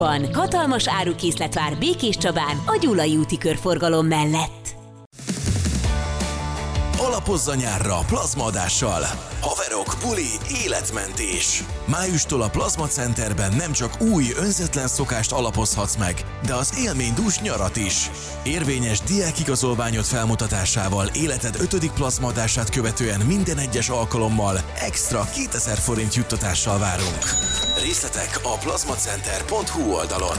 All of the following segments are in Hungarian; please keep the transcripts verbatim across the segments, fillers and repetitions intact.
Hatalmas árukészlet vár Békés Csabán a Gyulai úti körforgalom mellett. Alapozza nyárra plazmaadással. Haverok, buli, életmentés. Májustól a Plazma Centerben nem csak új, önzetlen szokást alapozhatsz meg, de az élménydús nyarat is. Érvényes diákigazolványod felmutatásával életed ötödik plazmaadását követően minden egyes alkalommal extra kétezer forint juttatással várunk. Részletek a plazmacenter pont hu oldalon.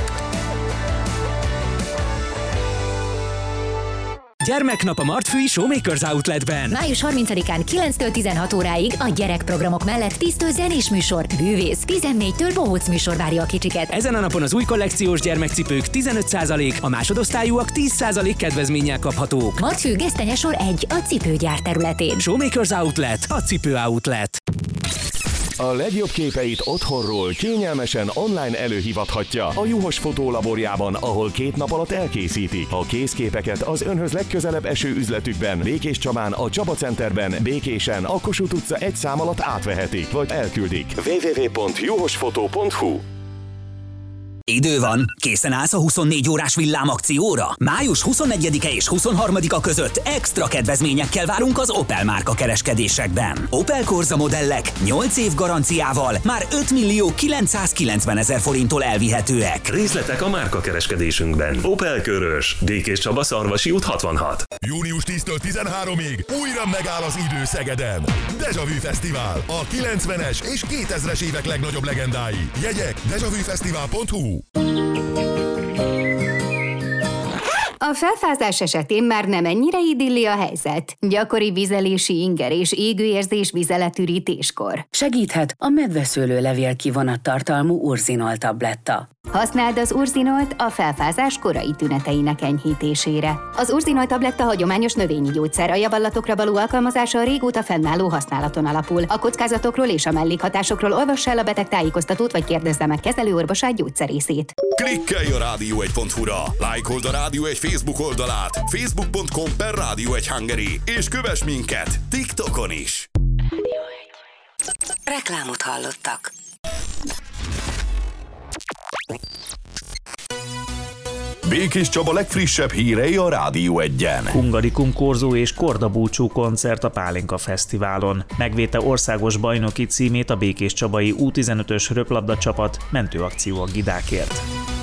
Gyermeknap a Martfői Showmakers Outletben. május harmincadikán kilenctől tizenhat óráig a gyerekprogramok mellett tíztől zenés műsor, bűvész, tizennégytől bohóc műsor várja a kicsiket. Ezen a napon az új kollekciós gyermekcipők tizenöt százalék, a másodosztályúak tíz százalék kedvezménnyel kaphatók. Martfő gesztenyesor egy a cipőgyár területén. Showmakers Outlet, a cipő outlet. A legjobb képeit otthonról kényelmesen online előhivathatja a Juhos Fotolaborjában, ahol két nap alatt elkészíti. A készképeket az önhöz legközelebb eső üzletükben, Békés Csabán, a Csaba Centerben, Békésen, a Kossuth utca egy szám alatt átvehetik, vagy elküldik. double-u double-u double-u pont juhosfotó pont hu. Idő van, készen állsz a huszonnégy órás villámakcióra? május huszonnegyedike és huszonharmadika között extra kedvezményekkel várunk az Opel márka kereskedésekben. Opel Corsa modellek nyolc év garanciával már öt millió kilencszázkilencvenezer forinttól elvihetőek. Részletek a márka kereskedésünkben. Opel Körös, Békés Csaba, Szarvasi út hatvanhat. június tíztől tizenháromig újra megáll az idő Szegeden. Deja Vu Fesztivál, a kilencvenes és kétezres évek legnagyobb legendái. Jegyek deja vu fesztivál pont hu. A felfázás esetén már nem ennyire idilli a helyzet. Gyakori vizelési inger és égőérzés vizeletürítéskor. Segíthet a medveszőlő levél kivonattartalmú urzinol tabletta. Használd az urzinolt a felfázás korai tüneteinek enyhítésére. Az urzinolt tabletta hagyományos növényi gyógyszer, a javallatokra való alkalmazása a régóta fennálló használaton alapul. A kockázatokról és a mellékhatásokról olvass el a beteg tájékoztatót, vagy kérdezze meg kezelőorvosát, gyógyszerészét. Klikkelj a rádió egy pont hu-ra, lájkold a Rádió egy Facebook oldalát, facebook pont com per rádió egy Hungary, és kövess minket TikTokon is. Reklámot hallottak. Békés Csaba legfrissebb hírei a Rádió egyen. Hungarikum korzó és kordabúcsú koncert a Pálinka Fesztiválon. Megvédte országos bajnoki címét a békés csabai U tizenötös röplabda csapat, mentőakció a gidákért.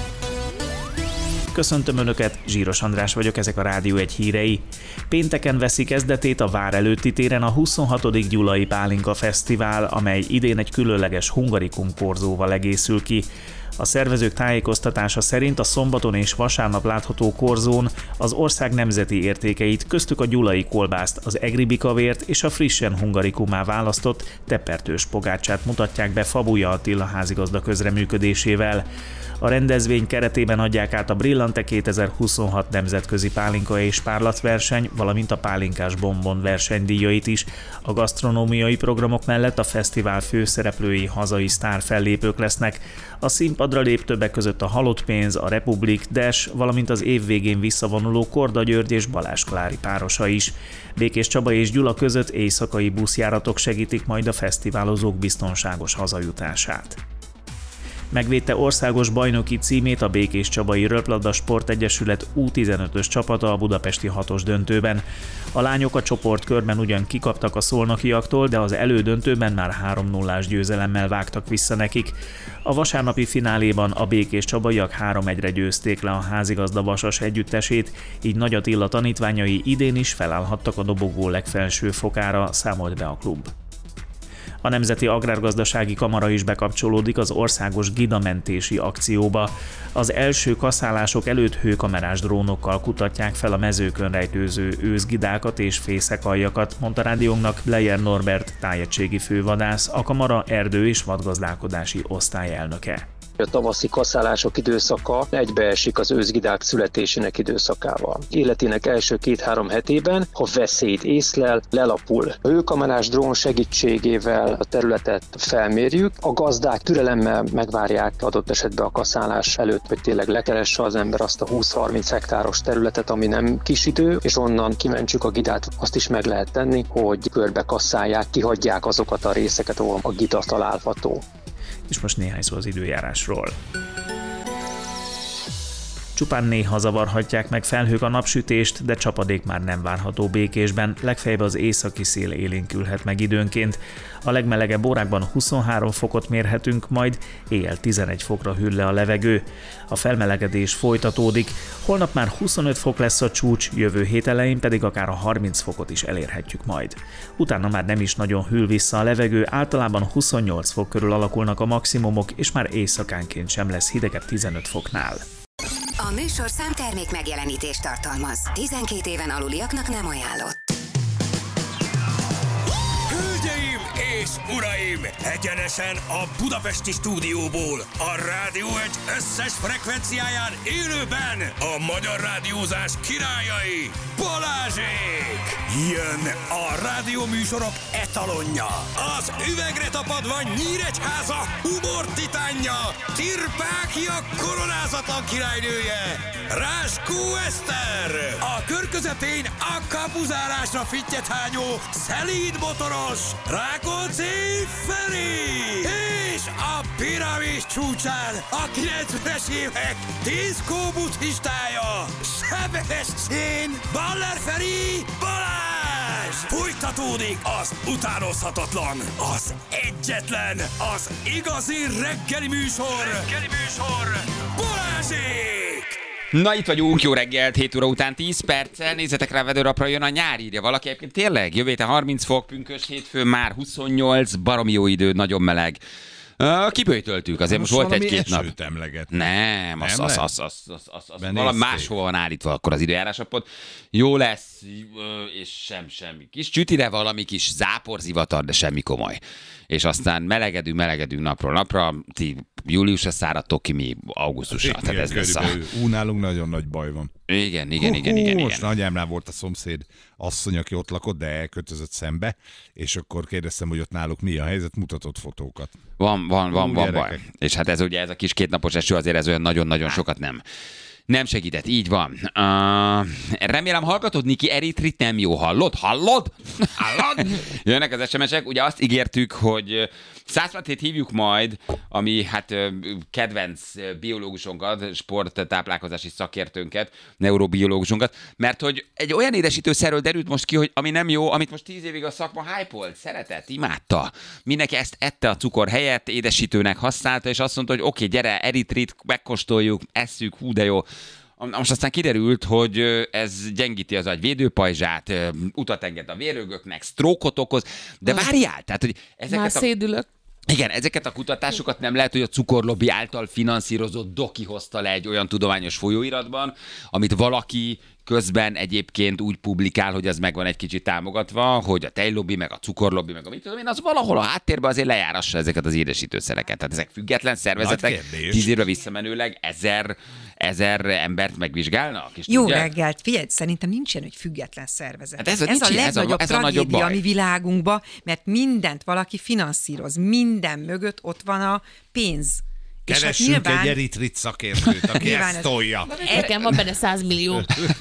Köszöntöm Önöket, Zsíros András vagyok, ezek a Rádió egy hírei. Pénteken veszi kezdetét a vár előtti téren a huszonhatodik Gyulai Pálinka Fesztivál, amely idén egy különleges Hungarikum korzóval egészül ki. A szervezők tájékoztatása szerint a szombaton és vasárnap látható korzón az ország nemzeti értékeit, köztük a gyulai kolbászt, az egri bikavért és a frissen hungarikumá választott teppertős pogácsát mutatják be Fabuja Attila házigazda közreműködésével. A rendezvény keretében adják át a Brillante kétezer-huszonhat nemzetközi pálinka és párlatverseny, valamint a pálinkás bombon versenydíjait is. A gasztronómiai programok mellett a fesztivál főszereplői hazai sztárfellépők lesznek. A színpadra lép többek között a Halott pénz, a Republik, Des, valamint az év végén visszavonuló Korda György és Balázs Klári párosa is. Békés Csaba és Gyula között éjszakai buszjáratok segítik majd a fesztiválozók biztonságos hazajutását. Megvédte országos bajnoki címét a Békés Csabai Röplabda Sportegyesület U tizenötös csapata a budapesti hatos döntőben. A lányok a csoportkörben ugyan kikaptak a szolnokiaktól, de az elődöntőben már három nullás győzelemmel vágtak vissza nekik. A vasárnapi fináléban a Békés Csabaiak három egyre győzték le a házigazda Vasas együttesét, így Nagy Attila tanítványai idén is felállhattak a dobogó legfelső fokára, számolt be a klub. A Nemzeti Agrárgazdasági Kamara is bekapcsolódik az országos gidamentési akcióba. Az első kaszálások előtt hőkamerás drónokkal kutatják fel a mezőkön rejtőző őszgidákat és fészekaljakat, mondta rádiónknak Bleyer Norbert tájegységi fővadász, a kamara erdő- és vadgazdálkodási osztályelnöke. A tavaszi kaszálások időszaka egybeesik az őszgidák születésének időszakával. Életének első két-három hetében, ha veszélyt észlel, lelapul. A hőkamerás drón segítségével a területet felmérjük, a gazdák türelemmel megvárják adott esetben a kaszálás előtt, hogy tényleg lekeresse az ember azt a húsz-harminc hektáros területet, ami nem kis idő, és onnan kimentsük a gidát. Azt is meg lehet tenni, hogy körbe kasszálják, kihagyják azokat a részeket, ahol a gida található. És most néhány szó az időjárásról. Csupán néha zavarhatják meg felhők a napsütést, de csapadék már nem várható Békésben, legfeljebb az északi szél élénkülhet meg időnként. A legmelegebb órákban huszonhárom fokot mérhetünk, majd éjjel tizenegy fokra hűl le a levegő. A felmelegedés folytatódik, holnap már huszonöt fok lesz a csúcs, jövő hét elején pedig akár a harminc fokot is elérhetjük majd. Utána már nem is nagyon hűl vissza a levegő, általában huszonnyolc fok körül alakulnak a maximumok, és már éjszakánként sem lesz hidegebb tizenöt foknál. A műsorszám termék megjelenítést tartalmaz. tizenkét éven aluliaknak nem ajánlott. Hölgyeim és uraim! Egyenesen a budapesti stúdióból, a Rádió egy összes frekvenciáján élőben a magyar rádiózás királyai, Balázsék! Jön a rádióműsorok etalonja, az üvegre tapadva Nyíregyháza humor titánja, Tirpákia koronázatlan királynője, Ráskó Eszter! A kör közepén a kapuzárásra fittyet hányó, szelíd motoros, Rákóczi Feri! És a piramis csúcsán a kilencvenes évek diszkó buddhistája, Sebestyén Baller Feri Balázs! Folytatódik az utánozhatatlan, az egyetlen, az igazi reggeli műsor, reggeli műsor Balázsék! Na itt vagyunk, jó reggelt, hét óra után tíz perccel, nézzetek rá, vedőrapra jön a nyár, írja valaki, egyébként tényleg, jövő héten harminc fok, pünkös hétfőn már huszonnyolc, baromi jó idő, nagyon meleg. Uh, kiböjtöltük, azért most, most volt egy-két nap. Nem, az, az, az, az, az, az, az valami máshova van állítva akkor az időjárásapot. Jó lesz, és sem, semmi. Kis csütire valami kis záporzivatar, de semmi komoly. És aztán melegedünk, melegedünk napról napra, ti júliusra száradtok ki, mi augusztusra. Tehát ez lesz a... Ú, nálunk nagyon nagy baj van. Igen, igen, igen, igen. Most nagyámnál volt a szomszéd asszony, aki ott lakott, de elköltözött szembe, és akkor kérdeztem, hogy ott náluk mi a helyzet, mutatott fotókat. Van, van, van, Hú, van baj. És hát ez ugye ez a kis kétnapos eső azért ez olyan nagyon-nagyon sokat nem. Nem segített, így van. Uh, remélem hallgatod, Niki, Eritrit nem jó. Hallod? Hallod? Hallod? Jönnek az es em es-ek, ugye azt ígértük, hogy Szászmatét hívjuk majd, ami hát kedvenc biológusunkat, sporttáplálkozási szakértőnket, neurobiológusunkat, mert hogy egy olyan édesítőszerről derült most ki, hogy ami nem jó, amit most tíz évig a szakma hype-olt, szeretett, imádta. Mindenki ezt ette a cukor helyett, édesítőnek használta, és azt mondta, hogy oké, okay, gyere, Eritrit megkóstoljuk, esszük, hú de jó. Most aztán kiderült, hogy ez gyengíti az agy védőpajzsát, utat enged a vérrögöknek, sztrókot okoz, de várjál, tehát, hogy ezeket Már szédülök. Igen, ezeket a kutatásokat nem lehet, hogy a cukorlobby által finanszírozott doki hozta le egy olyan tudományos folyóiratban, amit valaki közben egyébként úgy publikál, hogy az meg van egy kicsit támogatva, hogy a tejlobby, meg a cukorlobby, meg a mit tudom én, az valahol a háttérben azért lejárassa ezeket az édesítőszereket. Tehát ezek független szervezetek, tíz évre visszamenőleg ezer, ezer embert megvizsgálnak. És Jó tudja... reggelt, figyelj, szerintem nincsen, hogy független szervezet. Hát ez a, ez a legnagyobb ez a, ez a tragédia a mi világunkban, mert mindent valaki finanszíroz, minden mögött ott van a pénz. Keressünk nyilván... egy eritrit szakértőt, aki ezt tolja. Nekem van benne száz millió.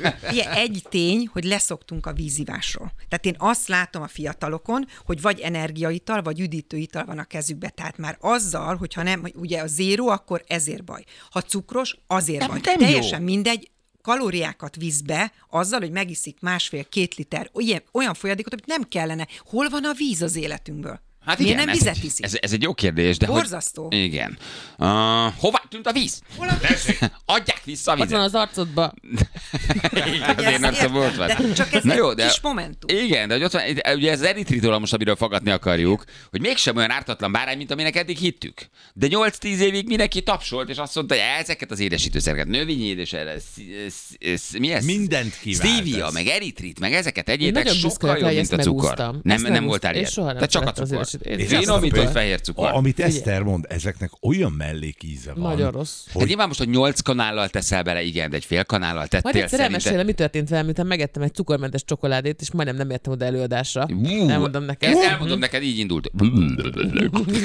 Egy tény, hogy leszoktunk a vízivásról. Tehát én azt látom a fiatalokon, hogy vagy energiaital, vagy üdítőital van a kezükbe. Tehát már azzal, hogyha nem, ugye a zéró, akkor ezért baj. Ha cukros, azért nem, baj. Nem Teljesen jó. Mindegy, kalóriákat visz be azzal, hogy megiszik másfél-két liter olyan, olyan folyadékot, amit nem kellene. Hol van a víz az életünkből? Hát Miért igen, nem ez, vizet iszik? Ez, ez egy jó kérdés, de borzasztó. Hogy... Igen. Uh, hová tűnt a víz? Hol a víz? Adják vissza a vizet. Ott van az arcodba. Igen, azért nem tudom, ott van. De csak ez Na egy jó, de, kis momentum. Igen, de hogy ott van, ugye ez az eritritől most, amiről fogadni akarjuk, hogy mégsem olyan ártatlan bárány, mint aminek eddig hittük. De nyolc-tíz évig mindenki tapsolt, és azt mondta, hogy ezeket az édesítőszereket, növényi édesítőszereket, mi ez? Mindent kívánt. Stevia, meg eritrit, meg ezeket egyétek, sokkal jobb, mint a cukor. Nem, nem voltál ilyen. De csak a cukor. Finomított fehér cukor. Amit Eszter mond, ezeknek olyan mellékíze van. Nagyon rossz. Hogy... Hát nyilván most, hogy nyolc kanállal teszel bele, igen, de egy fél kanállal tettél. Majd egyszer elmesélem, mi történt velem, miután megettem egy cukormentes csokoládét, és majdnem nem értem oda előadásra. Uh, Elmondom neked. Ezt elmondom neked, így indult.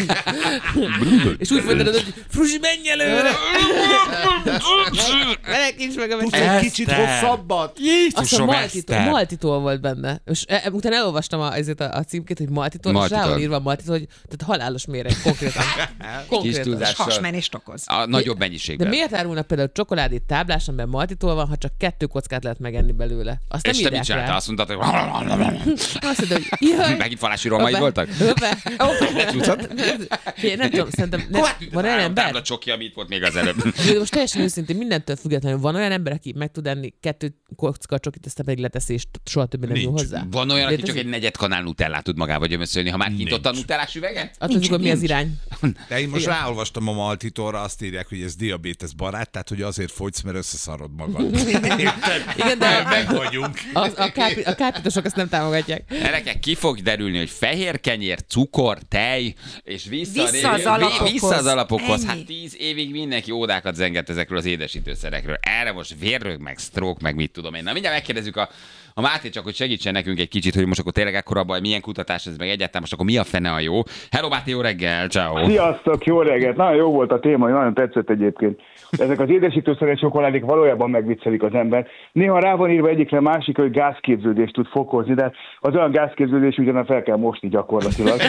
És úgy folytatod, hogy Fruzsi, menj előre! Nincs meg a Tudsz egy kicsit hosszabbat? Azt a maltitól, maltitól volt benne. És e, utána elolvastam a, ezért a, a címkét, hogy maltitól, maltitól, és rá van írva maltitól, hogy tehát halálos méreg konkrétan. konkrétan. És hasmenést okoz. A nagyobb mennyiségben. De miért árulnak például csokoládét táblás, amiben maltitól van, ha csak kettő kockát lehet megenni belőle? Azt és nem te mit csináltál? Azt mondtad, hogy... Azt mondta, hogy jaj. Megint falási romaid voltak? Öbe. Lecsúszott? Nem tudom, szerintem ne, van olyan ember? Tábla csoki, amit volt még az előbb. De most teljesen őszintén, mindentől függetlenül van olyan ember, aki meg tud enni kettő kocka csokit, aztán pedig leteszi, és soha többé nem jó hozzá. Van olyan, aki csak egy negyed kanál nutellát tud magába gyömöszölni, ha már kintott a nutellás üveget? Attól tudjuk, hogy mi az irány. De én most igen. ráolvastam a Maltitorra, azt írják, hogy ez diabétesz barát, tehát hogy azért fogysz, mert összeszarod magad. Igen, de meg vagyunk. A, a, kápi, a kápítosok ezt nem támogatják. Gyerekek, ki fog derülni, hogy fehér kenyér, cukor, tej, és vissza, vissza az alapokhoz. Vissza az alapokhoz. Hát tíz évig mindenki ódákat zengett ezekről az édesítőszerekről. Erre most vérrög, meg stroke, meg mit tudom én. Na mindjárt megkérdezzük a, a Máté csak, hogy segítsen nekünk egy kicsit, hogy most akkor tényleg ekkora baj, milyen kutatás ez, meg egyáltalán most akkor mi a fene a jó. Hello Máté, jó reggel, ciao. Sziasztok, jó reggelt. Nagyon jó volt a téma, nagyon tetszett egyébként. Ezek az édesítőszerek csokoládék valójában megviccelik az ember. Néha rá van írva egyikre másik, hogy gázképződést tud fokozni, de az olyan gázképződés ugyan fel kell mosni gyakorlatilag.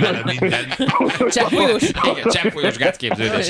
Cseppfolyós. Igen, cseppfolyós gázképződés.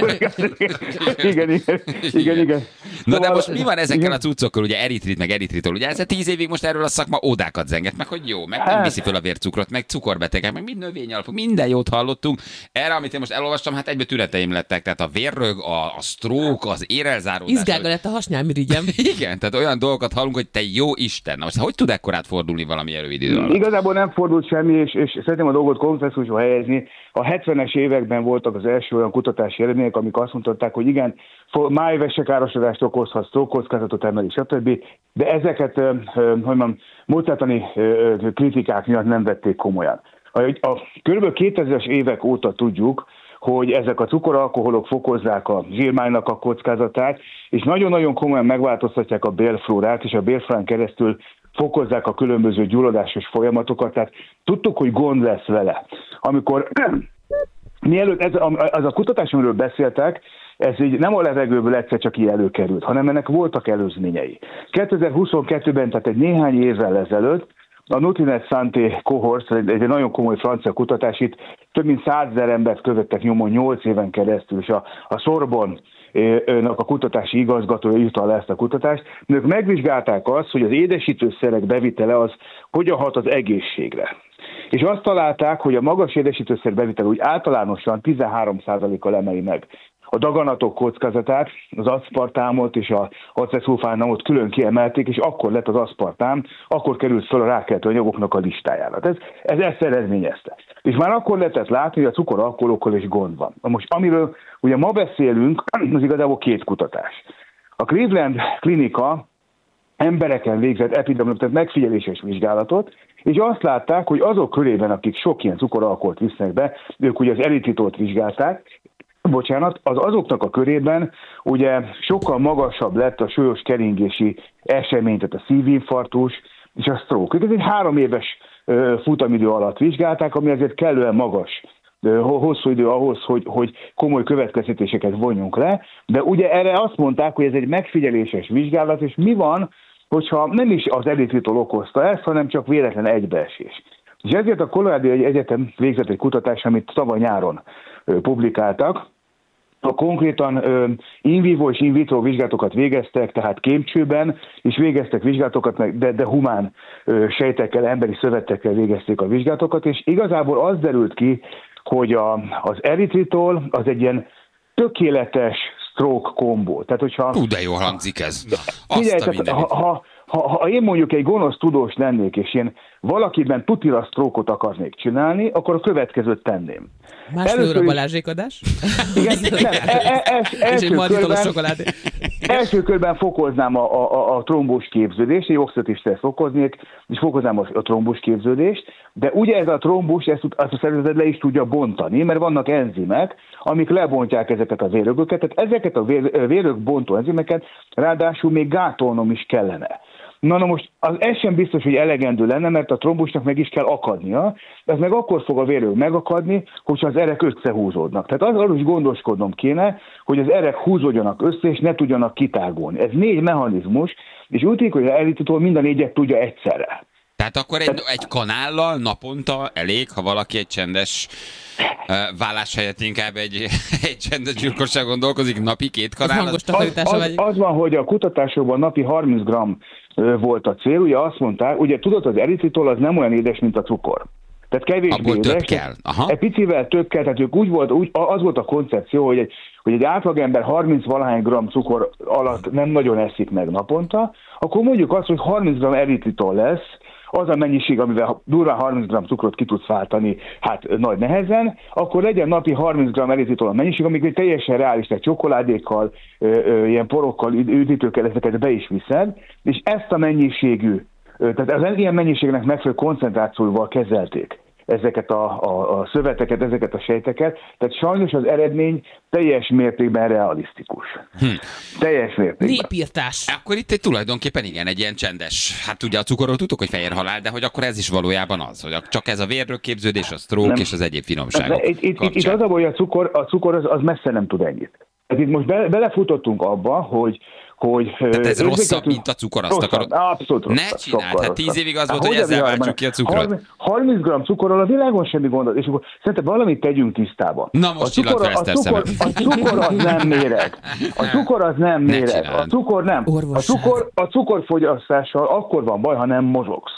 Igen, igen, igen, igen. Na de most mi van ezekkel a cuccokkal, ugye eritrit, meg eritritol, ugye ez a tíz évig most erről a szakma ódákat zenget, meg hogy jó, meg nem viszi föl a vércukrot, meg cukorbetegek, meg mind növényalapú, minden jót hallottunk. Erre, amit én most elolvastam, hát egybe tüneteim lettek, tehát a vérrög, a, a stroke, az érelzáródás. Izgága lett a hasnyálmirigyem. Igen, tehát olyan dolgokat hallunk, hogy te jó Isten. Na most hogy tud ekkorát fordulni valami rövid idő alatt? Igazából nem fordult semmi, és, és szeretném a dolgot kontextusba helyezni. A hetvenes években voltak az első olyan kutatási eredmények, amik azt mutatták, hogy igen, májvese károsodást okozhat, stroke kockázatot emeli, stb. De ezeket, hogy mondjam, módszertani kritikák miatt nem vették komolyan. A, a kb. kétezres évek óta tudjuk, hogy ezek a cukoralkoholok fokozzák a zsírmánynak a kockázatát, és nagyon-nagyon komolyan megváltoztatják a bélflórát, és a bélflórán keresztül fokozzák a különböző gyulladásos folyamatokat, tehát tudtuk, hogy gond lesz vele. Amikor mielőtt ez a, az a kutatás, amiről beszéltek, ez így nem a levegőből egyszer csak így előkerült, hanem ennek voltak előzményei. kétezer-huszonkettőben, tehát egy néhány évvel ezelőtt, a Nutrinet Santé Cohort, egy, egy nagyon komoly francia kutatás, itt több mint százezer embert követtek nyomon nyolc éven keresztül, és a, a Sorbonne-nak a kutatási igazgatója írta alá ezt a kutatást. Ők megvizsgálták azt, hogy az édesítőszerek bevitele az hogyan hat az egészségre. És azt találták, hogy a magas édesítőszer bevitel úgy általánosan tizenhárom százalékkal emeli meg a daganatok kockázatát, az aszpartámot és az acetszulfánamot külön kiemelték, és akkor lett az aszpartám, akkor került fel a rákkeltő anyagoknak a listájára. Ez, ez ezt eredményezte. És már akkor lehetett látni, hogy a cukoralkoholokkal is gond van. Na most, amiről ugye ma beszélünk, az igazából két kutatás. A Cleveland Klinika embereken végzett epidemiológiai, tehát megfigyeléses vizsgálatot, és azt látták, hogy azok körében, akik sok ilyen cukoralkoholt visznek be, ők ugye az eritritolt vizsgálták, bocsánat, az azoknak a körében ugye sokkal magasabb lett a súlyos keringési esemény, tehát a szívinfarktus és a stroke. Ez egy három éves futamidő alatt vizsgálták, ami azért kellően magas, hosszú idő ahhoz, hogy, hogy komoly következtetéseket vonjunk le, de ugye erre azt mondták, hogy ez egy megfigyeléses vizsgálat, és mi van, hogyha nem is az eritritol okozta ezt, hanem csak véletlen egybeesés. És ezért a Colorado Egyetem végzett egy kutatás, amit tavaly nyáron publikáltak. A konkrétan in vivo és in vitro vizsgálatokat végeztek, tehát kémcsőben, és végeztek vizsgálatokat, de, de humán sejtekkel, emberi szövetekkel végezték a vizsgálatokat, és igazából az derült ki, hogy a, az eritritol az egy ilyen tökéletes stroke kombó. Tehát, hogyha... Hú, de jól hangzik ez. Figyelj, tehát, ha, ha, ha, ha én mondjuk egy gonosz tudós lennék, és én valakiben tutira stroke-ot akarnék csinálni, akkor a következőt tenném. Másfél óra Balázsékadás? Igen, nem, e, e, es, első, körben, első körben fokoznám a, a, a trombus képződést, egy oxidatív stressz fokoznék, és fokoznám a, a trombus képződést, de ugye ez a trombus, ezt, ezt a szervezet le is tudja bontani, mert vannak enzimek, amik lebontják ezeket a vérögöket, tehát ezeket a vér, vérög bontó enzimeket ráadásul még gátolnom is kellene. Na, na most az ez sem biztos, hogy elegendő lenne, mert a trombusnak meg is kell akadnia, ez meg akkor fog a vérről megakadni, hogyha az erek összehúzódnak. Tehát az arról is gondoskodnom kéne, hogy az erek húzódjanak össze, és ne tudjanak kitágulni. Ez négy mechanizmus, és úgy tűnik, hogy az elitítól mind a négyet tudja egyszerre. Tehát akkor egy, egy kanállal naponta elég, ha valaki egy csendes uh, vállás helyett inkább egy, egy csendes gyilkosságon dolgozik, napi két kanál? Az, az, az van, hogy a kutatásokban napi harminc gramm volt a cél, ugye azt mondták, ugye tudod, az eritritol az nem olyan édes, mint a cukor. Tehát kevésbé édes. Több édes, kell. Aha. Egy picivel több kell, tehát ők úgy volt, úgy, az volt a koncepció, hogy egy, hogy egy átlagember harminc valahány gramm cukor alatt nem nagyon eszik meg naponta, akkor mondjuk azt, hogy harminc gramm eritritol lesz, az a mennyiség, amivel durván harminc gramm cukrot ki tudsz váltani, hát nagy nehezen, akkor legyen napi harminc gramm eritritol a mennyiség, amikor teljesen reális, tehát csokoládékkal, ö, ö, ilyen porokkal, üdítőkkel ezeket be is viszed, és ezt a mennyiségű, ö, tehát az ilyen mennyiségnek megfelelő koncentrációval kezelték ezeket a, a, a szöveteket, ezeket a sejteket, tehát sajnos az eredmény teljes mértékben realisztikus. Hm. Teljes mértékben. Népírtás. Akkor itt egy tulajdonképpen igen, egy ilyen csendes, hát ugye a cukorról tudtuk, hogy fehér halál, de hogy akkor ez is valójában az, hogy csak ez a vérrögképződés, a stroke nem. És az egyéb finomságok. Itt, itt, itt az a baj, hogy a cukor, a cukor az, az messze nem tud ennyit. Tehát itt most be, belefutottunk abba, hogy hogy... Tehát ez rosszabb, mint a cukor, azt rosszabb, akarod? Abszolút rosszabb. Ne csináld, hát tíz évig az volt, hogy ezzel váltsuk ki a cukrot. harminc gramm cukorral a világon semmi gondol, és akkor szerintem valamit tegyünk tisztába. Na most csillant fel ezt a, a cukor az nem méreg. A cukor az nem méreg. A cukor nem. A cukor, a cukorfogyasztással akkor van baj, ha nem mozogsz.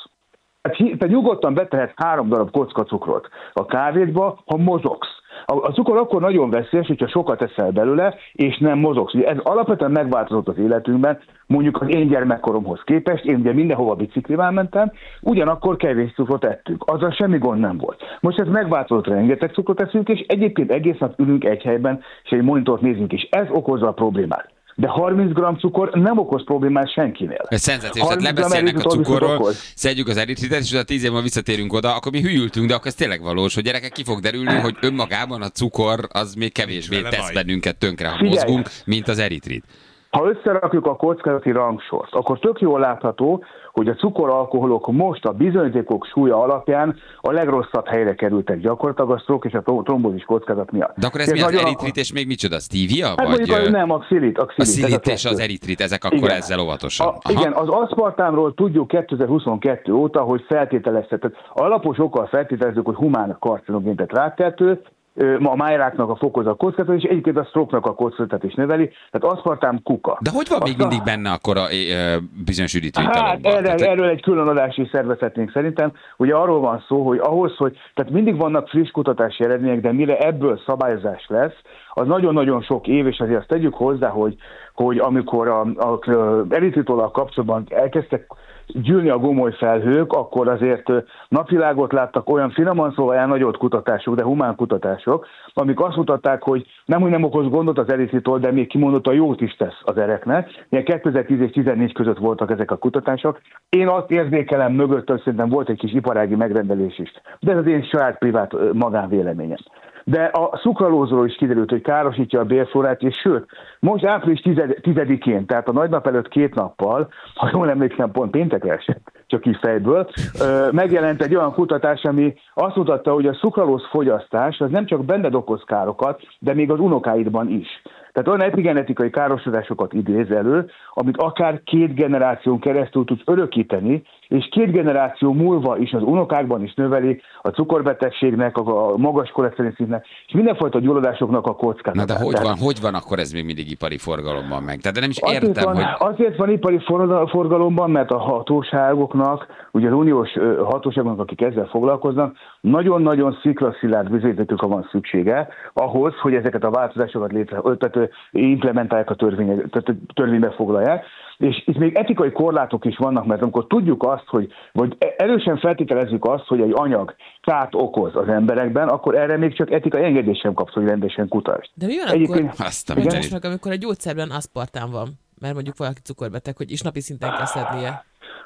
Te nyugodtan betehetsz három darab kocka cukrot a kávédba, ha mozogsz. A cukor akkor nagyon veszélyes, hogyha sokat eszel belőle, és nem mozogsz. Ugye ez alapvetően megváltozott az életünkben, mondjuk az én gyermekkoromhoz képest, én ugye mindenhova biciklivel mentem, ugyanakkor kevés cukrot ettünk. Azzal semmi gond nem volt. Most ez megváltozott, rengeteg cukrot eszünk, és egyébként egész nap ülünk egy helyben, és egy monitort nézünk is. Ez okozza a problémát. De harminc gramm cukor nem okoz problémát senkinél. Ez szenzációs, tehát lebeszélnek a cukorról, szedjük az eritritet, és a tíz évvel visszatérünk oda, akkor mi hülyültünk, de akkor ez tényleg valós, hogy gyerekek ki fog derülni, hogy önmagában a cukor az még kevésbé tesz bennünket tönkre, ha mozgunk, mint az eritrit. Ha összerakjuk a kockázati rangsort, akkor tök jól látható, hogy a cukoralkoholok most a bizonyítékok súlya alapján a legrosszabb helyre kerültek gyakorlatilag a stroke és a trombózis kockázat miatt. De akkor ez, ez mi az eritrit és még micsoda? Stevia? Hát vagy mondjuk, nem, a xilit. A xilit, a xilit és az eritrit, ezek akkor igen. Ezzel óvatosan. A, igen, az aszpartámról tudjuk kétezer-huszonkettő óta, hogy feltételezhetett. Alapos okkal feltételezzük, hogy humán karcinogén, tehát rákkeltő, a májráknak a fokozat kockázat, és egyébként a stroke-nak a kockázatát is növeli, tehát aszpartám kuka. De hogy van Aztán... még mindig benne akkor a e, bizonyos üdítőitalomban? Hát erre, tehát... erről egy külön adást is szervezhetnénk szerintem. Ugye arról van szó, hogy ahhoz, hogy tehát mindig vannak friss kutatási eredmények, de mire ebből szabályozás lesz, az nagyon-nagyon sok év, és azért azt tegyük hozzá, hogy, hogy amikor a, a, a eritritollal kapcsolatban elkezdtek gyűlni a gomoly felhők, akkor azért napvilágot láttak olyan finoman szóval elnagyolt kutatások, de humán kutatások, amik azt mutatták, hogy nem, hogy nem okoz gondot az eritritol, de még kimondott a jót is tesz az ereknek. Ilyen kétezer-tíz és tizennégy között voltak ezek a kutatások. Én azt érzékelem mögött, hogy szerintem volt egy kis iparági megrendelés is. De ez az én saját privát magánvéleményem. De a szukralózról is kiderült, hogy károsítja a bélflórát, és sőt, most április tizedikén, tehát a nagynap előtt két nappal, ha jól emlékszem, pont péntekre esett, csak így fejből, megjelent egy olyan kutatás, ami azt mutatta, hogy a szukralóz fogyasztás az nem csak benned okoz károkat, de még az unokáidban is. Tehát olyan epigenetikai károsodásokat idéz elő, amit akár két generáción keresztül tudsz örökíteni, és két generáció múlva is az unokákban is növeli a cukorbetegségnek, a magas koleszterin szintnek, és mindenfajta gyulladásoknak a kockázatát. Na de hogy van, hogy van akkor ez még mindig ipari forgalomban meg? Tehát de nem is azért értem, van, hogy... Azért van ipari forgalomban, mert a hatóságoknak, ugye az uniós hatóságoknak, akik ezzel foglalkoznak, nagyon-nagyon sziklaszilárd bizonyítékokra van szüksége ahhoz, hogy ezeket a változásokat létre, tehát implementálják a törvény, tehát törvénybe foglalják. És itt még etikai korlátok is vannak, mert amikor tudjuk azt, hogy, vagy erősen feltételezzük azt, hogy egy anyag kárt okoz az emberekben, akkor erre még csak etikai engedés sem kapsz, hogy rendesen kutasd. De mi van Egyébként, akkor, igen? meg, amikor egy gyógyszerben aszpartán van, mert mondjuk valaki cukorbeteg, hogy is napi szinten kell szednie?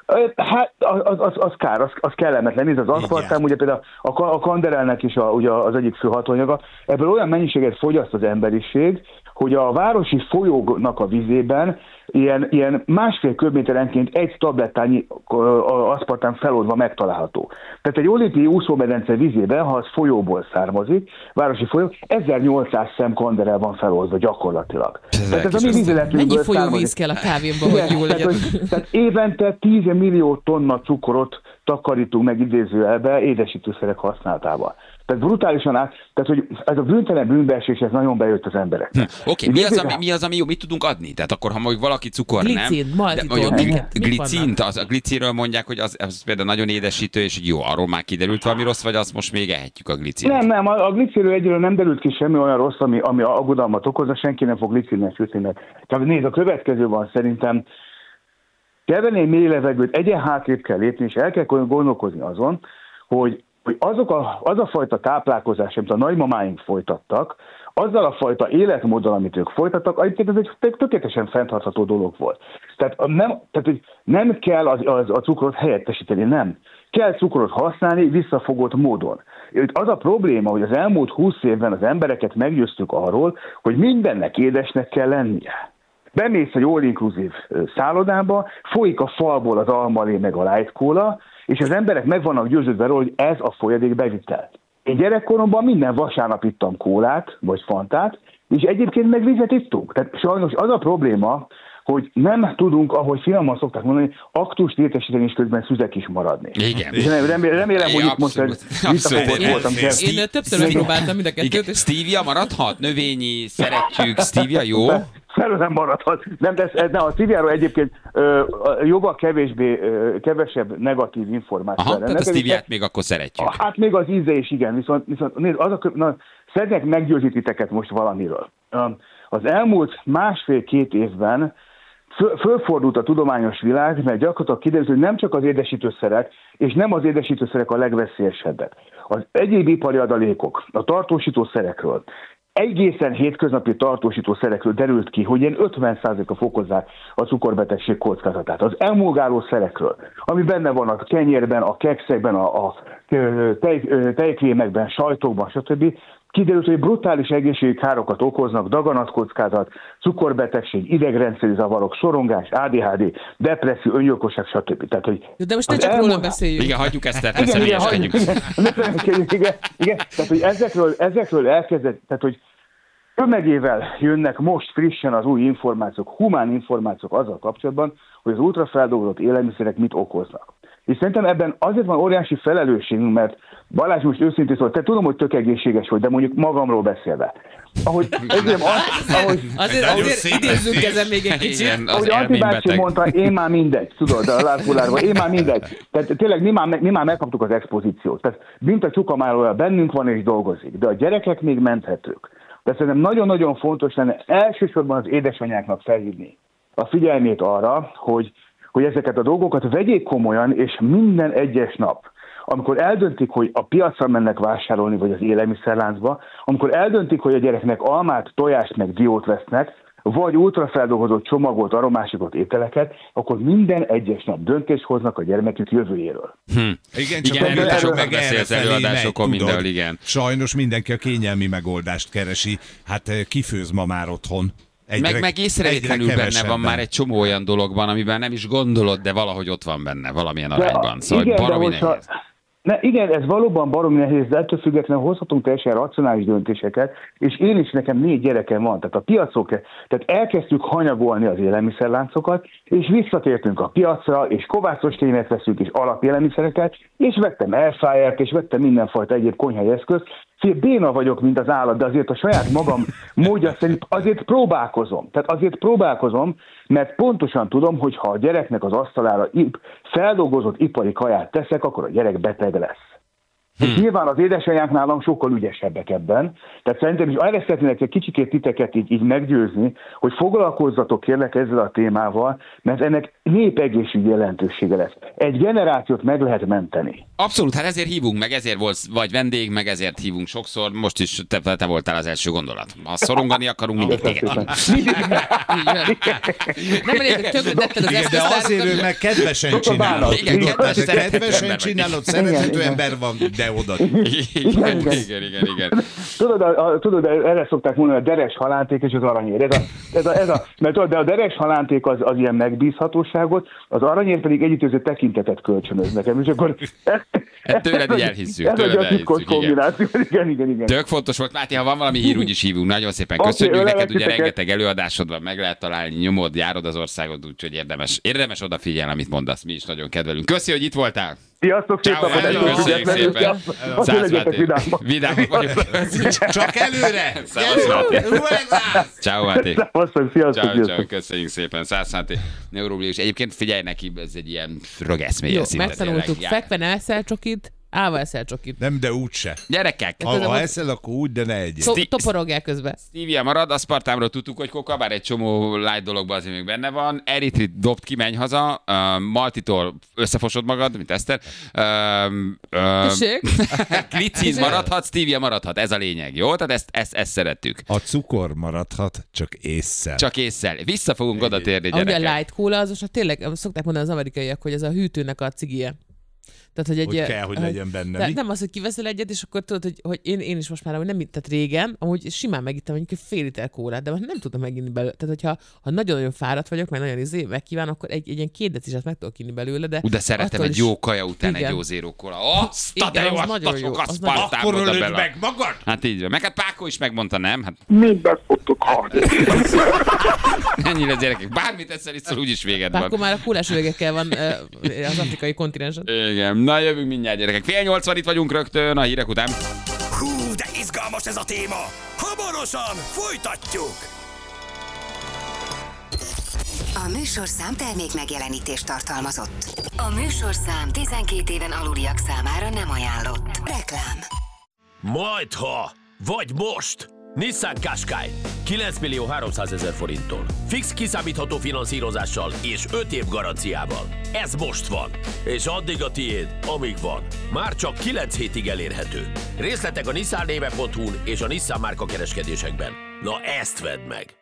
Hát az, az, az kár, az, az kellemetlen. Ez az aszpartám, ugye például a, a kanderelnek is a, ugye az egyik fő hatóanyaga. Ebből olyan mennyiséget fogyaszt az emberiség, hogy a városi folyóknak a vizében ilyen, ilyen másfél köbméterenként egy tablettányi aszpartám feloldva megtalálható. Tehát egy olimpiai úszómedence vízében, ha az folyóból származik, városi folyó, ezernyolcszáz szem kanderel van feloldva gyakorlatilag. Tehát ez a mi vízületünkből mennyi folyóvíz kell a kávémba, hogy jól legyen? Tehát, tehát évente tíz millió tonna cukorot takarítunk meg idézőjelbe édesítőszerek használatával. Tehát brutálisan át, tehát hogy ez a bűntelen bűnbeesés, ez nagyon bejött az embereknek. Hm. Oké, okay. mi, az, ami, mi az, ami jó, mit tudunk adni? Tehát akkor, ha mondjuk valaki cukor glicin, nem... Maltitol, Glicint, az, a glicinről mondják, hogy az, az például nagyon édesítő, és jó, arról már kiderült valami rossz, vagy azt most még ehetjük a glicint? Nem, nem, a, a glicinről egyről nem derült ki semmi olyan rossz, ami, ami aggodalmat okozza, senki nem fog glicinnel sütni meg. Tehát nézd, a következő van szerintem, kell venni egy mély levegőt, egyen hátrébb kell lépni, és el kell gondolkozni azon, hogy hogy azok a, az a fajta táplálkozás, amit a nagymamáink folytattak, azzal a fajta életmóddal, amit ők folytattak, egyébként ez egy tökéletesen fenntartható dolog volt. Tehát nem, tehát, hogy nem kell az, az, a cukrot helyettesíteni, nem. Kell cukrot használni visszafogott módon. Az a probléma, hogy az elmúlt húsz évben az embereket meggyőztük arról, hogy mindennek édesnek kell lennie. Bemész egy all-inclusive szállodába, folyik a falból az almalé meg a light cola, és az emberek meg vannak győződve róla, hogy ez a folyadék bevitel. Én gyerekkoromban minden vasárnap ittam kólát, vagy fantát, és egyébként meg vizet ittunk. Tehát sajnos az a probléma, hogy nem tudunk, ahogy finoman szokták mondani, aktust értesíteni, és közben szüzek is maradni. Igen. És remélem, remélem hogy itt most visszafogott voltam. Én, én többször megpróbáltam mind a kettőt. Stevia maradhat? Növényi, szeretjük. Stevia jó? Felül nem maradhat. Nem, de ez, nem, a Stiviáról egyébként ö, jóval kevésbé, ö, kevesebb negatív információ. Aha, tehát a Stiviát még akkor szeretjük. Hát még az íze is, igen. Viszont, viszont nézd, az a, na, szeretnék meggyőzni titeket most valamiről. Az elmúlt másfél-két évben föl, fölfordult a tudományos világ, mert gyakorlatilag kiderült, hogy nem csak az édesítőszerek, és nem az édesítőszerek a legveszélyesebbek. Az egyéb ipari adalékok, a tartósítószerekről, egészen hétköznapi tartósítószerekről derült ki, hogy ilyen ötven százaléka fokozzák a cukorbetegség kockázatát. Az emulgáló szerekről, ami benne van a kenyérben, a kekszekben, a, a tej, tejkrémekben, sajtokban, stb. Kiderült, hogy brutális egészségi károkat okoznak, daganatkockázat, cukorbetegség, idegrendszeri zavarok, szorongás, á dé há dé, depresszió, öngyilkosság, stb. Tehát, hogy de most ne csak elmúl... róla beszéljünk. Igen, hagyjuk ezt el, igen, igen, hagyjuk, igen, igen, igen, igen, tehát, hogy ezekről, ezekről elkezdett, tehát, hogy tömegével jönnek most frissen az új információk, humán információk azzal kapcsolatban, hogy az ultrafeldolgozott élelmiszerek mit okoznak. És szerintem ebben azért van óriási felelősségünk, mert Balázs most őszintén szól, te tudom, hogy tök egészséges vagy, de mondjuk magamról beszélve. Ahogy, ezért, az, ahogy, azért azért idézzünk ezen még egy kicsit. Igen, ahogy Antti bácsi mondta, én már mindegy, tudod, a lábkulárban, én már mindegy. Tehát tényleg mi már, mi már megkaptuk az expozíciót. Tehát mint a csukamáról bennünk van és dolgozik, de a gyerekek még menthetők. De szerintem nagyon-nagyon fontos lenne elsősorban az édesanyáknak felhívni a figyelmét arra, hogy, hogy ezeket a dolgokat vegyék komolyan, és minden egyes nap, amikor eldöntik, hogy a piacra mennek vásárolni, vagy az élelmiszerláncba, amikor eldöntik, hogy a gyereknek almát, tojást, meg diót vesznek, vagy ultrafeldolgozott csomagolt, aromásikot ételeket, akkor minden egyes nap döntést hoznak a gyermekük jövőjéről. Hm. Igen, csak igen, erről sokat beszélsz előadásokon mindenhol, igen. Sajnos mindenki a kényelmi megoldást keresi. Hát kifőz ma már otthon. Egyre, meg, meg észrevétlenül benne van már egy csomó olyan dologban, amiben nem is gondolod, de valahogy ott van benne, valamilyen arányban. Szóval igen, baromi nehéz. Ne, igen, ez valóban baromi nehéz, de ettől függetlenül hozhatunk teljesen racionális döntéseket, és én is, nekem négy gyerekem van, tehát a piacok, tehát elkezdtük hanyagolni az élelmiszerláncokat, és visszatértünk a piacra, és kovászos tényet veszünk, és alapélelmiszereket, és vettem airfryert, és vettem mindenfajta egyéb konyhai eszközt. Fél béna vagyok, mint az állat, de azért a saját magam módja szerint azért próbálkozom. Tehát azért próbálkozom, mert pontosan tudom, hogy ha a gyereknek az asztalára feldolgozott ipari kaját teszek, akkor a gyerek beteg lesz. Hmm. Nyilván az édesanyák nálam sokkal ügyesebbek ebben, tehát szerintem is arra szeretnék egy kicsikét titeket így, így meggyőzni, hogy foglalkozzatok kérlek ezzel a témával, mert ennek népegészségügyi jelentősége lesz. Egy generációt meg lehet menteni. Abszolút, hát ezért hívunk meg, ezért volt vagy vendég, meg ezért hívunk sokszor, most is te, te voltál az első gondolat. Ha szorongani akarunk, mindig téged. Nem elég, hogy többletetted az de azért ő meg kedvesen csinálod. Igen, kedvesen, kedvesen csinálod, szerethető ember van, de oda. Igen, igen, igen, igen. Tudod, a, tudod, erre szokták mondani, a deres halánték és az aranyér. Ez a, ez a, ez a, mert tudod, de a deres halánték az, az ilyen megbízhatóságot, az aranyér pedig együttőző tekintetet kölcsönöz nekem, és akkor hát tőled így elhisszük, ez tőled egy a titkos kombináció. Igen, igen, igen. Tök fontos volt, Máté, ha van valami hír, úgyis hívunk. Nagyon szépen köszönjük okay, neked, ugye rengeteg előadásod van, meg lehet találni, nyomod, járod az országot, úgyhogy érdemes, érdemes odafigyelni, amit mondasz, mi is nagyon kedvelünk. Köszi, hogy itt voltál! Sziasztok, szép napot! Köszönjük szépen! Szász Máté! Vidámok vagyok! Csak előre! Szász Máté! Ciao Máté! Sziasztok! Ciao, köszönjük szépen! Szász Máté! Neurobiológus. Egyébként figyelj neki, ez egy ilyen rögeszméje. Jó, megtanultuk, fekve ne eszel csokit, állva eszel csokit. Nem, de úgyse. Gyerekek! Ha, ha eszel, akkor úgy, de ne egyél. To- toporogják közben. Stevia marad, aszpartámról tudtuk, hogy koka, bár egy csomó light dologban azért még benne van. Eritrit dobd ki, menj haza. Uh, Maltitól összefosod magad, mint Eszter. Uh, uh, Glicin maradhat, stevia maradhat. Ez a lényeg, jó? Tehát ezt, ezt, ezt szerettük. A cukor maradhat, csak ésszel. Csak ésszel. Vissza fogunk oda térni, gyerekek. Ugye a light cola, az most tényleg szokták mondani az amerikaiak, hogy ez a hűtőnek a cigie. Tehát, hogy, egy hogy ilyen, kell, hogy legyen benne. De, nem az, hogy kiveszel egyet, és akkor tudod, hogy, hogy én, én is most már, hogy nem, tehát régen, amúgy simán megittem mondjuk fél liter kólát, de most nem tudom meginni belőle. Tehát, hogyha ha nagyon-nagyon fáradt vagyok, meg nagyon izé, megkíván, akkor egy, egy ilyen két decizet meg tudok inni belőle. De, uh, de szeretem egy jó kaja után igen. Egy jó zero kóla. Azt a de jó, azt a sok aszpartámot akkor ölöd meg magad? Hát így van. Meg hát Páko is megmondta, nem? Hát... Mindent fogtok halni. Ennyire gyerekek. Bármit eszel, itt úgyis véged van. Páko már a kólás üvegekkel van az afrikai kontinensen. Igen. Na jövünk mindjárt, gyerekek. Fél nyolcvan itt vagyunk rögtön a hírek után. Hú, de izgalmas ez a téma! Hamarosan folytatjuk! A műsorszám termék megjelenítést tartalmazott. A műsorszám tizenkét éven aluliak számára nem ajánlott. Reklám. Majdha, vagy most! Nissan Qashqai kilenc millió háromszázezer forinttól. Fix kiszámítható finanszírozással és öt év garanciával. Ez most van. És addig a tiéd, amíg van. Már csak kilenc hétig elérhető. Részletek a nissan néve pont hu-n és a Nissan márka kereskedésekben. Na ezt vedd meg!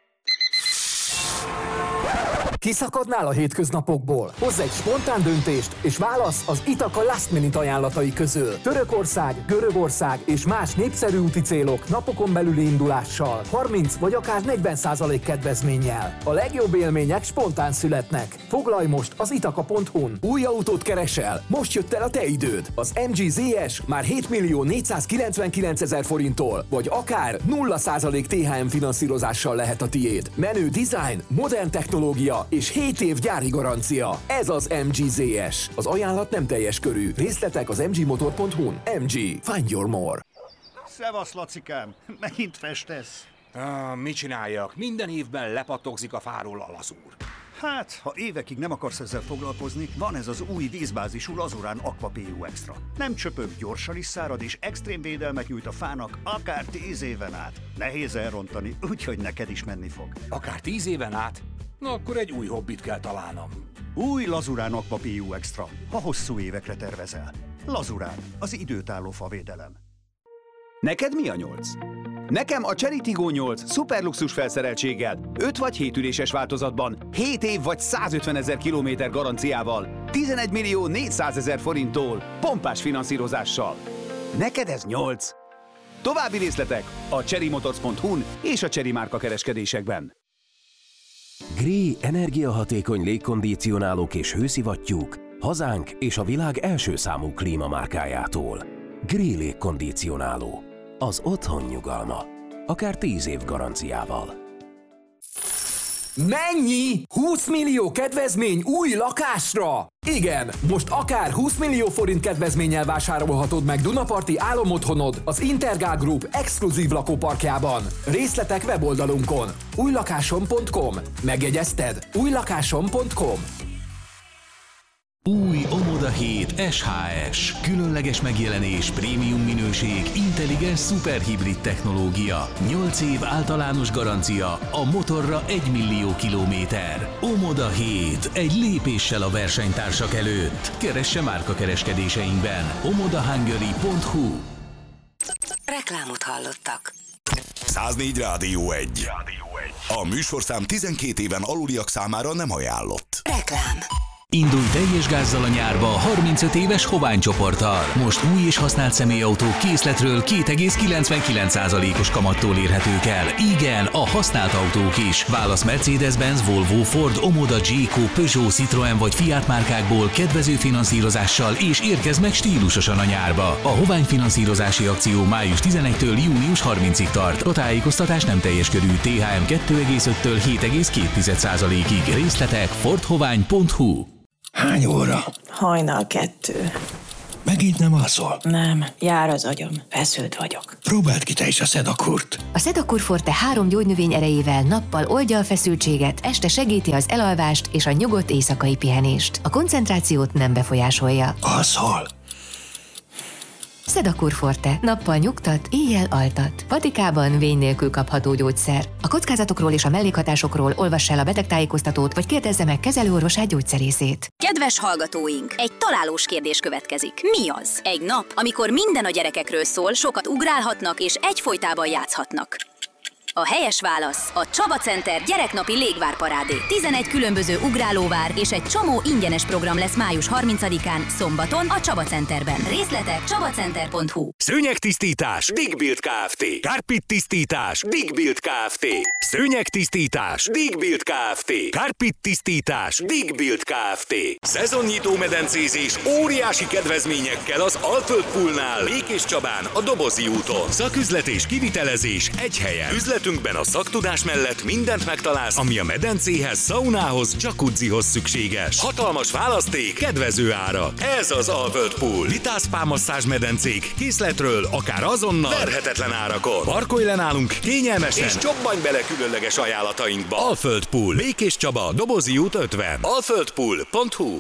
Kiszakadnál a hétköznapokból? Hozz egy spontán döntést, és válasz az Itaka Last Minute ajánlatai közül. Törökország, Görögország és más népszerű úti célok napokon belüli indulással, harminc vagy akár negyven százalék kedvezménnyel. A legjobb élmények spontán születnek. Foglalj most az itaka pont hu-n. Új autót keresel? Most jött el a te időd. Az em gé zé es már hét millió négyszázkilencvenkilencezer forinttól, vagy akár nulla százalék té há em finanszírozással lehet a tiéd. Menő design, modern technológia és hét év gyári garancia. Ez az em gé zé es. Az ajánlat nem teljes körű. Részletek az em gé motor pont hu-n. em gé. Find your more. Szevasz, Lacikám. Megint festesz. Ah, mit csináljak? Minden évben lepattogzik a fáról a lazúr. Hát, ha évekig nem akarsz ezzel foglalkozni, van ez az új vízbázisú Lazurán Aqua pé u Extra. Nem csöpög, gyorsan is szárad, és extrém védelmet nyújt a fának akár tíz éven át. Nehéz elrontani, úgyhogy neked is menni fog. Akár tíz éven át? Na akkor egy új hobbit kell találnom. Új Lazurán Aqua pé u Extra, ha hosszú évekre tervezel. Lazurán, az időtálló favédelem. Neked mi a nyolc? Nekem a Chery Tiggo nyolc szuperluxus felszereltséggel, öt vagy hét üléses változatban, hét év vagy százötvenezer kilométer garanciával, tizenegy millió négyszázezer forinttól, pompás finanszírozással. Neked ez nyolc. További részletek a chery motors pont hu-n és a Chery márka kereskedésekben. Gree energiahatékony légkondicionálók és hőszivattyúk hazánk és a világ első számú klímamárkájától. Gree légkondicionáló. Az otthon nyugalma. Akár tíz év garanciával. Mennyi? húsz millió kedvezmény új lakásra? Igen, most akár húsz millió forint kedvezménnyel vásárolhatod meg Dunaparti álomotthonod az Intergál Group exkluzív lakóparkjában. Részletek weboldalunkon. újlakásom pont com. Megjegyezted? újlakásom pont com. Új Omoda hét es há es. Különleges megjelenés, prémium minőség, intelligens szuperhibrid technológia. nyolc év általános garancia, a motorra egy millió kilométer. Omoda hét. Egy lépéssel a versenytársak előtt. Keresse márkakereskedéseinkben. omoda hungary pont hu. Reklámot hallottak. száznégy Rádió egy. A műsorszám tizenkét éven aluliak számára nem ajánlott. Reklám. Indulj teljes gázzal a nyárba a harmincöt éves Hovány csoporttal. Most új és használt személyautók készletről két egész kilencvenkilenc százalékos kamattól érhetők el. Igen, a használt autók is. Válasz Mercedes-Benz, Volvo, Ford, Omoda, Jayco, Peugeot, Citroën vagy Fiat márkákból kedvező finanszírozással és érkezz meg stílusosan a nyárba. A Hovány finanszírozási akció május tizenegyedikétől június harmincadikáig tart. A tájékoztatás nem teljes körű. té há em kettő egész öttől hét egész két százalékig. Részletek fordhovány pont hu. Hány óra? Hajnal kettő. Megint nem alszol? Nem, jár az agyam. Feszült vagyok. Próbáld ki te is a Sedakurt. A Sedakur Forte három gyógynövény erejével nappal oldja a feszültséget, este segíti az elalvást és a nyugodt éjszakai pihenést. A koncentrációt nem befolyásolja. Alszol? Sedakur Forte. Nappal nyugtat, éjjel altat. Patikában vény nélkül kapható gyógyszer. A kockázatokról és a mellékhatásokról olvass el a betegtájékoztatót, vagy kérdezze meg kezelőorvosát, gyógyszerészét. Kedves hallgatóink, egy találós kérdés következik. Mi az? Egy nap, amikor minden a gyerekekről szól, sokat ugrálhatnak és egyfolytában játszhatnak. A helyes válasz a Csaba Center gyereknapi légvárparádé. tizenegy különböző ugrálóvár és egy csomó ingyenes program lesz május harmincadikán, szombaton a Csaba Centerben. Részletek csabacenter pont hu. Szőnyegtisztítás Digbild Kft. Kárpit tisztítás Digbild Kft. Szőnyegtisztítás Digbild Kft. Kárpit tisztítás Digbild Kft. Szezonnyitó medencézés óriási kedvezményekkel az Alföld Poolnál, Békés Csabán, a Dobozi úton. Szaküzlet és kivitelezés egy helyen. Üzletünkben a szaktudás mellett mindent megtalálsz, ami a medencéhez, szaunához, jacuzzihoz szükséges. Hatalmas választék, kedvező árak. Ez az Alföld Pool. Vitászpá masszázs medencék, készletről, akár azonnal, verhetetlen árakon. Parkolj le nálunk kényelmesen, és csobbanj bele különleges ajánlatainkba. Alföld Pool. Békés Csaba, Dobozi út ötven. alföld pool pont hu.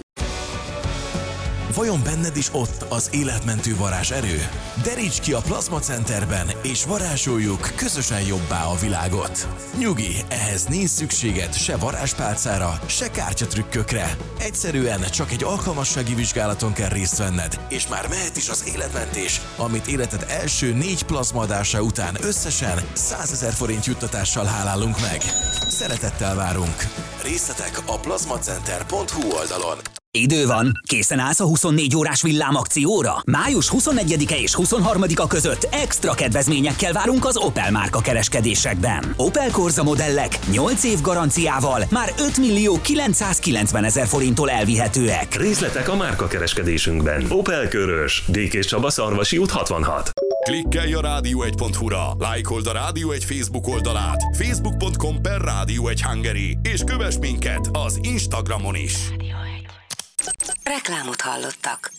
Vajon benned is ott az életmentő varázs erő? Deríts ki a Plazma Centerben, és varázsoljuk közösen jobbá a világot. Nyugi, ehhez nincs szükséged se varázspálcára, se kártyatrükkökre. Egyszerűen csak egy alkalmassági vizsgálaton kell részt venned, és már mehet is az életmentés, amit életed első négy plazmaadása után összesen százezer forint juttatással hálálunk meg. Szeretettel várunk! Részletek a plazmacenter pont hu oldalon. Idő van, készen állsz a huszonnégy órás villámakcióra? május huszonegyedike és huszonharmadika között extra kedvezményekkel várunk az Opel márka kereskedésekben. Opel Corsa modellek nyolc év garanciával már öt millió kilencszázkilencven ezer forinttól elvihetőek. Részletek a márka kereskedésünkben. Opel Körös, Békés Csaba, Szarvasi út hatvanhat. Klikkelj a rádió egy pont hu-ra, lájkold a Rádió egy Facebook oldalát, facebook pont com per Rádió egy Hungary, és kövess minket az Instagramon is. Reklámot hallottak.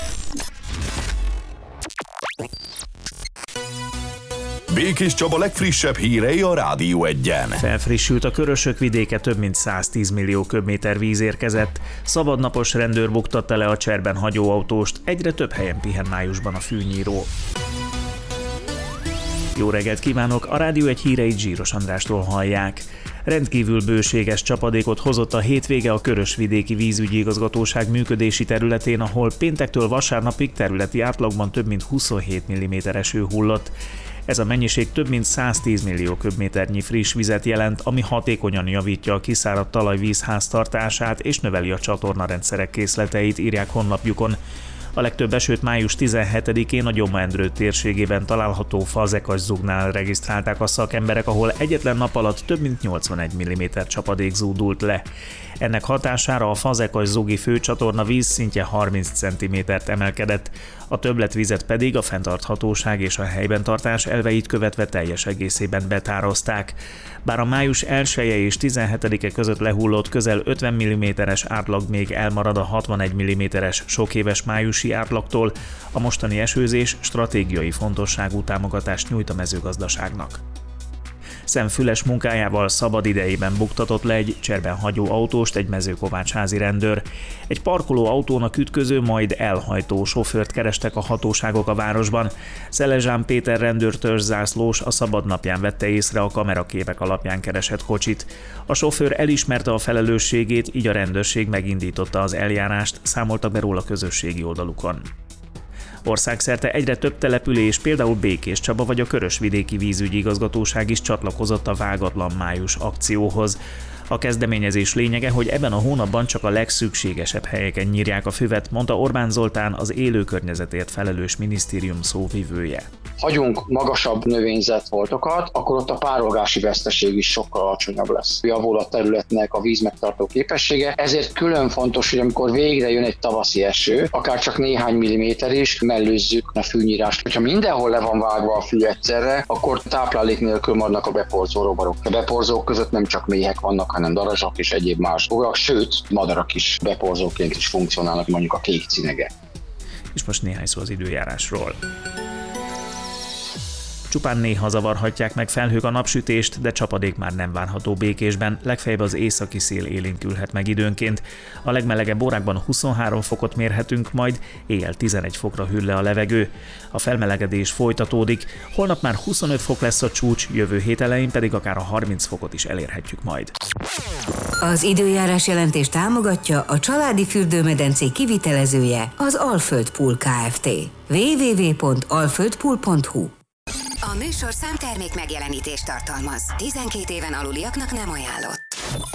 Békés Csaba legfrissebb hírei a Rádió egyen. Felfrissült a Körösök vidéke, több mint száztíz millió köbméter víz érkezett. Szabadnapos rendőr buktatta le a cserben hagyóautóst, egyre több helyen pihen májusban a fűnyíró. Jó reggelt kívánok! A Rádió egy híreit Zsíros Andrástól hallják. Rendkívül bőséges csapadékot hozott a hétvége a Körösvidéki Vízügyi Igazgatóság működési területén, ahol péntektől vasárnapig területi átlagban több mint huszonhét milliméter eső hullott. Ez a mennyiség több mint száztíz millió köbméternyi friss vizet jelent, ami hatékonyan javítja a kiszáradt talajvíz háztartását és növeli a csatornarendszerek készleteit, írják honlapjukon. A legtöbb esőt május tizenhetedikén a Gyoma-Endrő térségében található Fazekas-Zugnál regisztrálták a szakemberek, ahol egyetlen nap alatt több mint nyolcvanegy milliméter csapadék zúdult le. Ennek hatására a Fazekas-Zugi főcsatorna vízszintje harminc centimétert emelkedett, a többletvizet pedig a fenntarthatóság és a helyben tartás elveit követve teljes egészében betározták. Bár a május elseje és tizenhetedike között lehullott közel ötven milliméteres átlag még elmarad a hatvanegy milliméteres sokéves májusi átlagtól, a mostani esőzés stratégiai fontosságú támogatást nyújt a mezőgazdaságnak. Szemfüles munkájával szabad idejében buktatott le egy cserben hagyó autóst egy mezőkovácsházi rendőr. Egy parkoló autónak ütköző, majd elhajtó sofőrt kerestek a hatóságok a városban. Szelezsán Péter rendőrtörzszászlós a szabadnapján vette észre a kameraképek alapján keresett kocsit. A sofőr elismerte a felelősségét, így a rendőrség megindította az eljárást, számoltak be róla közösségi oldalukon. Országszerte egyre több település, például Békéscsaba vagy a Körösvidéki Vízügyi Igazgatóság is csatlakozott a Vágatlan május akcióhoz. A kezdeményezés lényege, hogy ebben a hónapban csak a legszükségesebb helyeken nyírják a füvet, mondta Orbán Zoltán, az élő környezetért felelős minisztérium szóvivője. Hagyunk magasabb növényzetfoltokat, akkor ott a párolgási veszteség is sokkal alacsonyabb lesz. Javul a területnek a vízmegtartó képessége, ezért külön fontos, hogy amikor végre jön egy tavaszi eső, akár csak néhány milliméter is, mellőzzük a fűnyírást. Hogyha mindenhol le van vágva a fű egyszerre, akkor táplálék nélkül maradnak a beporzó rovarok. A beporzók között nem csak méhek vannak, hanem darazsak és egyéb más bogarak, sőt, madarak is beporzóként is funkcionálnak, mondjuk a kék cinege. És most néhány szó az időjárásról. Csupán néha zavarhatják meg felhők a napsütést, de csapadék már nem várható Békésben, legfeljebb az északi szél élénkülhet meg időnként. A legmelegebb órákban huszonhárom fokot mérhetünk, majd éjjel tizenegy fokra hűl le a levegő. A felmelegedés folytatódik, holnap már huszonöt fok lesz a csúcs, jövő hét elején pedig akár a harminc fokot is elérhetjük majd. Az időjárás jelentést támogatja a családi fürdőmedencé kivitelezője, az Alföld Pool Kft. double-u double-u double-u pont alföld pool pont hu. A műsorszám termék megjelenítést tartalmaz. tizenkét éven aluliaknak nem ajánlott.